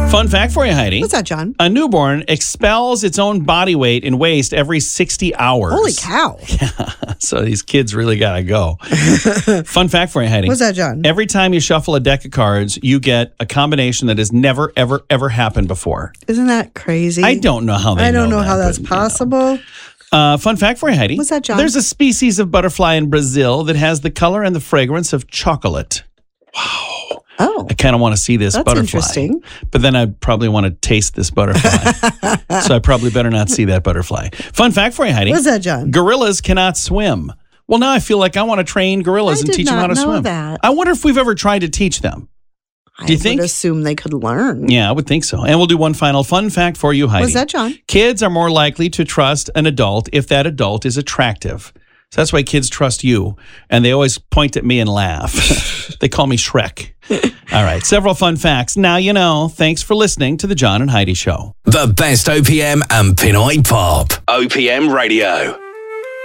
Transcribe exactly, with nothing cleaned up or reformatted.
Fun fact for you, Heidi. What's that, John? A newborn expels its own body weight in waste every sixty hours. Holy cow. Yeah, so these kids really got to go. Fun fact for you, Heidi. What's that, John? Every time you shuffle a deck of cards, you get a combination that has never, ever, ever happened before. Isn't that crazy? I don't know how they I don't know, know how that, that's but, you know. possible. Uh, fun fact for you, Heidi. What's that, John? There's a species of butterfly in Brazil that has the color and the fragrance of chocolate. Wow. Oh. I kind of want to see this That's butterfly. interesting. But then I'd probably want to taste this butterfly. So I probably better not see that butterfly. Fun fact for you, Heidi. What's that, John? Gorillas cannot swim. Well, now I feel like I want to train gorillas I and did teach them not how to know swim. that. I wonder if we've ever tried to teach them. Do you I think? would assume they could learn. Yeah, I would think so. And we'll do one final fun fact for you, Heidi. What's that, John? Kids are more likely to trust an adult if that adult is attractive. So that's why kids trust you. And they always point at me and laugh. They call me Shrek. All right, several fun facts. Now you know. Thanks for listening to the John and Heidi Show. The best O P M and Pinoy Pop. O P M Radio.